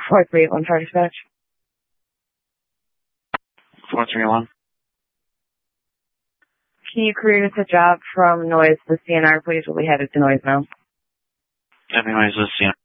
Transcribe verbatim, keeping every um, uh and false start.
four three eight one Fire Dispatch. four three one. Can you create a job from Noise to C N R, please? We'll be headed to Noise now. Anyways, this, you know.